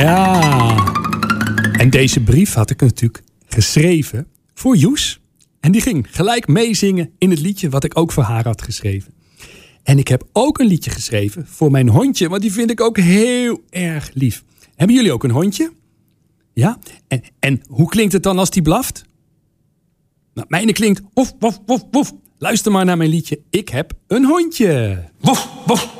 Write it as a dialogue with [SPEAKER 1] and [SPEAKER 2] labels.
[SPEAKER 1] Ja. En deze brief had ik natuurlijk geschreven voor Joes. En die ging gelijk meezingen in het liedje wat ik ook voor haar had geschreven. En ik heb ook een liedje geschreven voor mijn hondje, want die vind ik ook heel erg lief. Hebben jullie ook een hondje? Ja? En hoe klinkt het dan als die blaft? Nou, mijne klinkt woef, woef, woef, woef. Luister maar naar mijn liedje. Ik heb een hondje. Woef, woef.